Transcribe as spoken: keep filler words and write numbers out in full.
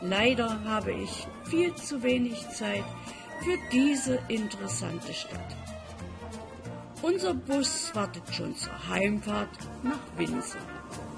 Leider habe ich viel zu wenig Zeit für diese interessante Stadt. Unser Bus wartet schon zur Heimfahrt nach Windsor.